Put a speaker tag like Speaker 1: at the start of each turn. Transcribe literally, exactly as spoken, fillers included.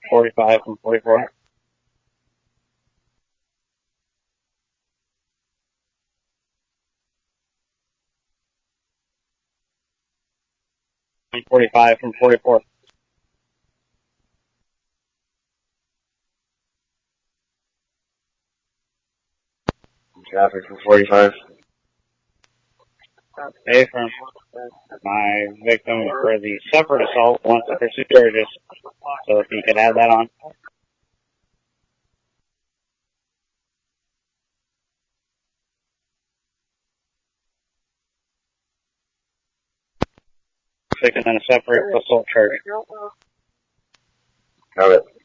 Speaker 1: forty-five from forty-four. forty-five from forty-four.
Speaker 2: Traffic from forty-five.
Speaker 1: Okay, from my victim for the separate assault wants to pursue charges. So if you could add that on. Six and then a separate assault charge.
Speaker 2: Have it.